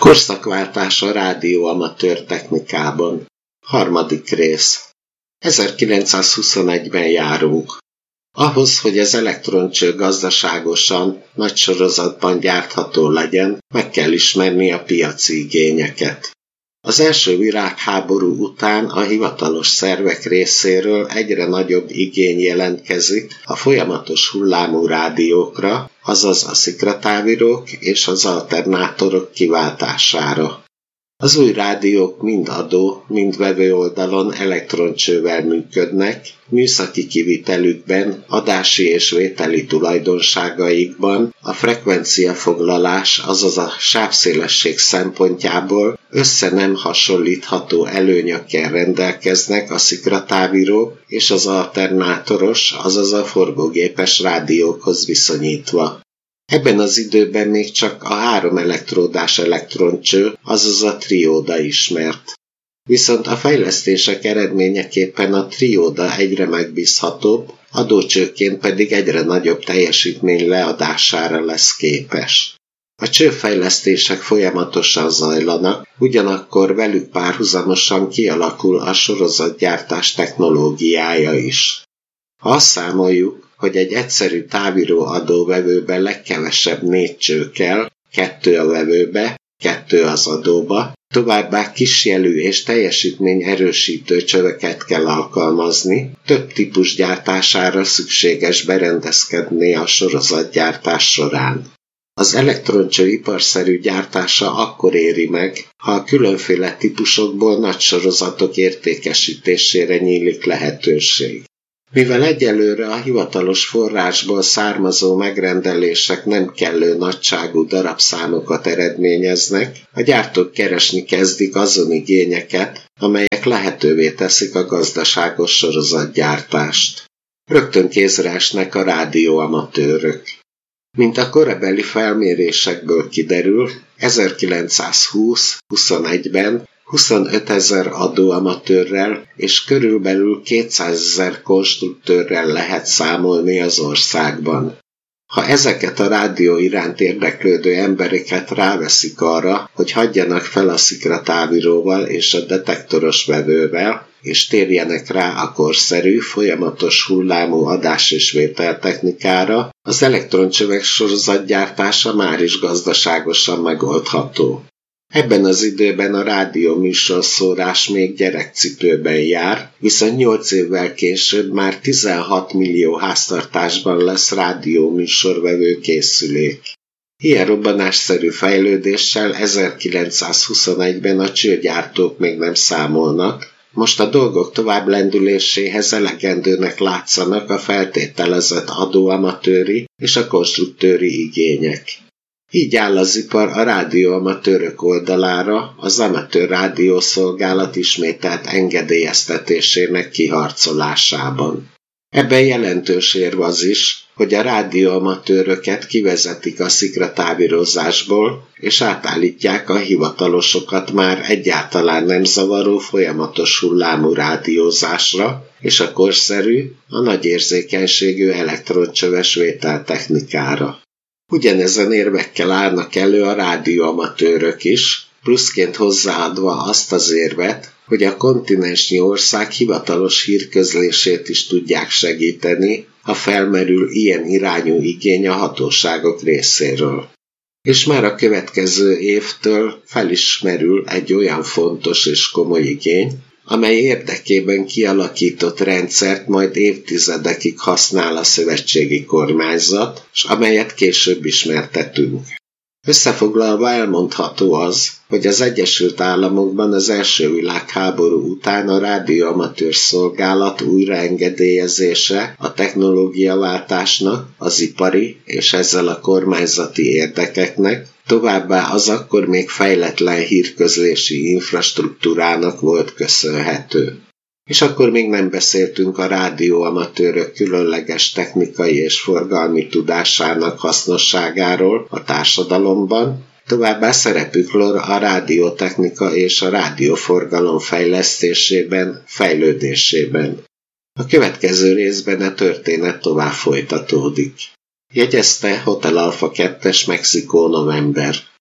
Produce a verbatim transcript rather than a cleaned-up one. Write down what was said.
Korszakváltás a rádióamatőr technikában. Harmadik rész. ezerkilencszázhuszonegyben járunk. Ahhoz, hogy az elektroncső gazdaságosan, nagy sorozatban gyártható legyen, meg kell ismerni a piaci igényeket. Az első világháború után a hivatalos szervek részéről egyre nagyobb igény jelentkezik a folyamatos hullámú rádiókra, azaz a szikratávírók és az alternátorok kiváltására. Az új rádiók mind adó, mind vevő oldalon elektroncsővel működnek, műszaki kivitelükben, adási és vételi tulajdonságaikban, a frekvenciafoglalás, azaz a sávszélesség szempontjából össze nem hasonlítható előnyökkel rendelkeznek a szikratávírók és az alternátoros, azaz a forgógépes rádiókhoz viszonyítva. Ebben az időben még csak a három elektródás elektroncső, azaz a trióda ismert. Viszont a fejlesztések eredményeképpen a trióda egyre megbízhatóbb, adócsőként pedig egyre nagyobb teljesítmény leadására lesz képes. A csőfejlesztések folyamatosan zajlanak, ugyanakkor velük párhuzamosan kialakul a sorozatgyártás technológiája is. Ha azt számoljuk, hogy egy egyszerű távíró adóvevőbe legkevesebb négy cső kell, kettő a vevőbe, kettő az adóba, továbbá kisjelű és teljesítmény erősítő csöveket kell alkalmazni, több típus gyártására szükséges berendezkedni a sorozatgyártás során. Az elektroncső iparszerű gyártása akkor éri meg, ha a különféle típusokból nagy sorozatok értékesítésére nyílik lehetőség. Mivel egyelőre a hivatalos forrásból származó megrendelések nem kellő nagyságú darabszámokat eredményeznek, a gyártók keresni kezdik azon igényeket, amelyek lehetővé teszik a gazdaságos sorozatgyártást. Rögtön kézre esnek a rádióamatőrök. Mint a korabeli felmérésekből kiderül, ezerkilencszázhúsz-huszonegyben huszonötezer adóamatőrrel és körülbelül kétszázezer konstruktőrrel lehet számolni az országban. Ha ezeket a rádió iránt érdeklődő embereket ráveszik arra, hogy hagyjanak fel a szikratávíróval és a detektoros vevővel, és térjenek rá a korszerű, folyamatos hullámú adás- és vételtechnikára, az elektroncsövek sorozatgyártása már is gazdaságosan megoldható. Ebben az időben a rádió műsorszórás még gyerekcipőben jár, viszont nyolc évvel később már tizenhat millió háztartásban lesz rádió műsorvevő készülék. Ilyen robbanásszerű fejlődéssel ezerkilencszázhuszonegyben a csőgyártók még nem számolnak, most a dolgok tovább lendüléséhez elegendőnek látszanak a feltételezett adóamatőri és a konstruktőri igények. Így áll az ipar a rádióamatőrök oldalára az amatőr rádiószolgálat ismételt engedélyeztetésének kiharcolásában. Ebben jelentős érv az is, hogy a rádióamatőröket kivezetik a szikratávírozásból, és átállítják a hivatalosokat már egyáltalán nem zavaró folyamatos hullámú rádiózásra, és a korszerű, a nagy érzékenységű elektroncsöves vételtechnikára. Ugyanezen érvekkel állnak elő a rádióamatőrök is, pluszként hozzáadva azt az érvet, hogy a kontinensnyi ország hivatalos hírközlését is tudják segíteni, ha felmerül ilyen irányú igény a hatóságok részéről. És már a következő évtől felismerül egy olyan fontos és komoly igény, amely érdekében kialakított rendszert majd évtizedekig használ a szövetségi kormányzat, s amelyet később ismertetünk. Összefoglalva elmondható az, hogy az Egyesült Államokban az első világháború után a rádióamatőr szolgálat újraengedélyezése a technológiaváltásnak, az ipari és ezzel a kormányzati érdekeknek, továbbá az akkor még fejletlen hírközlési infrastruktúrának volt köszönhető. És akkor még nem beszéltünk a rádióamatőrök különleges technikai és forgalmi tudásának hasznosságáról a társadalomban, továbbá szerepükről a rádiótechnika és a rádióforgalom fejlesztésében, fejlődésében. A következő részben a történet tovább folytatódik. Jegyezte Hotel Alfa kettes Mexikó november.